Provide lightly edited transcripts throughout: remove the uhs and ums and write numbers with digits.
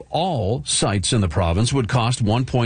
All sites in the province would cost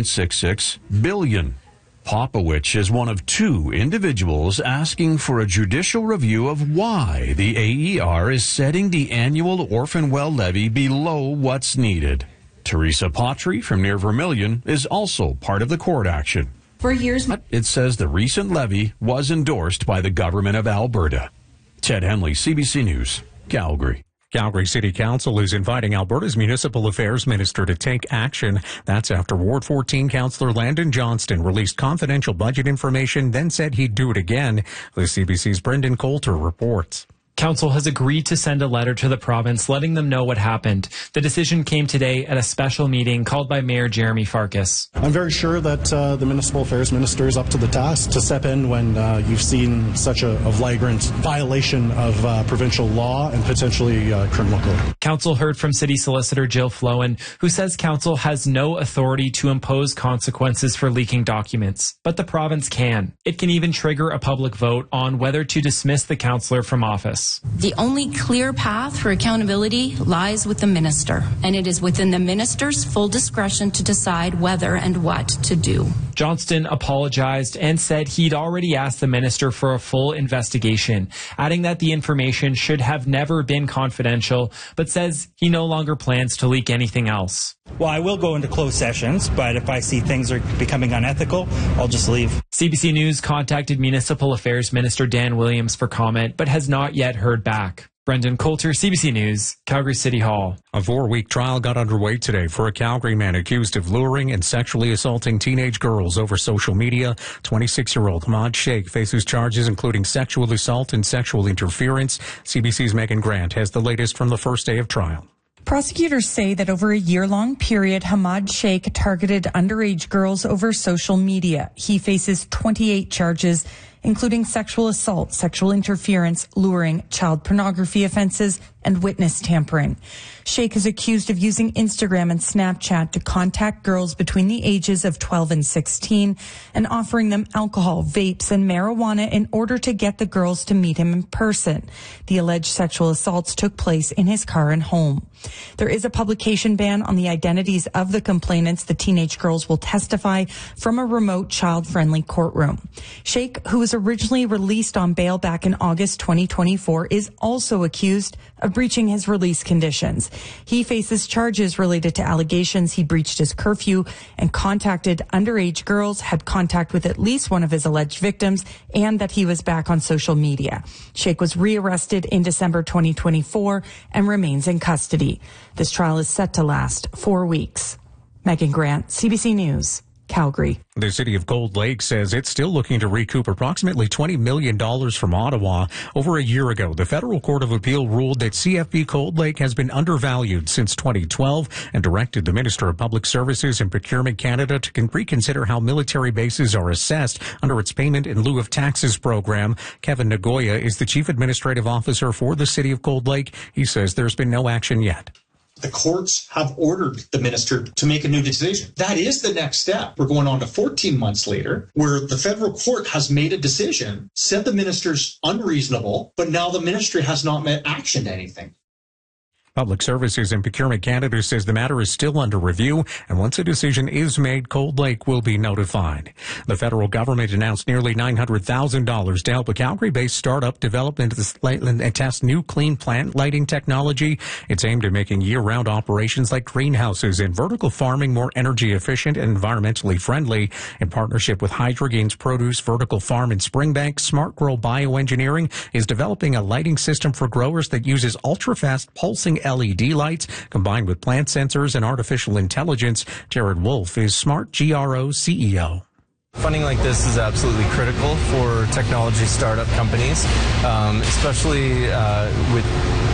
$1.66 billion. Popowich is one of two individuals asking for a judicial review of why the AER is setting the annual orphan well levy below what's needed. Teresa Patry from near Vermilion is also part of the court action. For years, it says the recent levy was endorsed by the government of Alberta. Ted Henley, CBC News, Calgary. Calgary City Council is inviting Alberta's Municipal Affairs Minister to take action. That's after Ward 14 Councillor Landon Johnston released confidential budget information, then said he'd do it again. The CBC's Brendan Coulter reports. Council has agreed to send a letter to the province letting them know what happened. The decision came today at a special meeting called by Mayor Jeremy Farkas. I'm very sure that the Municipal Affairs Minister is up to the task to step in when you've seen such a flagrant violation of provincial law and potentially criminal code. Council heard from City Solicitor Jill Flowen, who says Council has no authority to impose consequences for leaking documents, but the province can. It can even trigger a public vote on whether to dismiss the councillor from office. The only clear path for accountability lies with the minister, and it is within the minister's full discretion to decide whether and what to do. Johnston apologized and said he'd already asked the minister for a full investigation, adding that the information should have never been confidential, but says he no longer plans to leak anything else. Well, I will go into closed sessions, but if I see things are becoming unethical, I'll just leave. CBC News contacted Municipal Affairs Minister Dan Williams for comment, but has not yet heard back. Brendan Coulter, CBC News, Calgary City Hall. A 4-week trial got underway today for a Calgary man accused of luring and sexually assaulting teenage girls over social media. 26-year-old Ahmad Sheikh faces charges including sexual assault and sexual interference. CBC's Megan Grant has the latest from the first day of trial. Prosecutors say that over a year-long period, Ahmad Sheikh targeted underage girls over social media. He faces 28 charges, including sexual assault, sexual interference, luring, child pornography offenses, and witness tampering. Sheikh is accused of using Instagram and Snapchat to contact girls between the ages of 12 and 16 and offering them alcohol, vapes, and marijuana in order to get the girls to meet him in person. The alleged sexual assaults took place in his car and home. There is a publication ban on the identities of the complainants. The teenage girls will testify from a remote, child-friendly courtroom. Sheikh, who was originally released on bail back in August 2024, is also accused of breaching his release conditions. He faces charges related to allegations he breached his curfew and contacted underage girls, had contact with at least one of his alleged victims, and that he was back on social media. Sheikh was rearrested in December 2024 and remains in custody. This trial is set to last 4 weeks. Megan Grant, CBC News, Calgary. The city of Cold Lake says it's still looking to recoup approximately $20 million from Ottawa. Over a year ago, the Federal Court of Appeal ruled that CFB Cold Lake has been undervalued since 2012 and directed the Minister of Public Services and Procurement Canada to reconsider how military bases are assessed under its payment in lieu of taxes program. Kevin Nagoya is the Chief Administrative Officer for the city of Cold Lake. He says there's been no action yet. The courts have ordered the minister to make a new decision. That is the next step. We're going on to 14 months later, where the federal court has made a decision, said the minister's unreasonable, but now the ministry has not met action to anything. Public Services and Procurement Canada says the matter is still under review, and once a decision is made, Cold Lake will be notified. The federal government announced nearly $900,000 to help a Calgary-based startup develop and test new clean plant lighting technology. It's aimed at making year-round operations like greenhouses and vertical farming more energy efficient and environmentally friendly. In partnership with Hydrogain's Produce Vertical Farm in Springbank, Smart Grow Bioengineering is developing a lighting system for growers that uses ultra-fast pulsing LED lights combined with plant sensors and artificial intelligence. Jared Wolf is Smart GRO CEO. Funding like this is absolutely critical for technology startup companies, especially with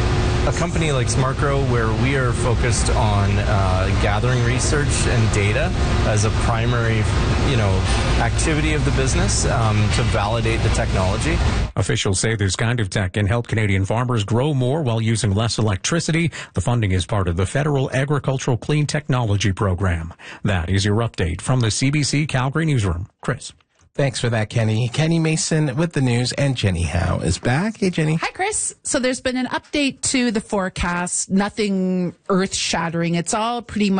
a company like SmartGrow, where we are focused on gathering research and data as a primary, activity of the business to validate the technology. Officials say this kind of tech can help Canadian farmers grow more while using less electricity. The funding is part of the Federal Agricultural Clean Technology Program. That is your update from the CBC Calgary Newsroom. Chris. Thanks for that, Kenny. Kenny Mason with the news, and Jenny Howe is back. Hey, Jenny. Hi, Chris. So there's been an update to the forecast. Nothing earth-shattering. It's all pretty much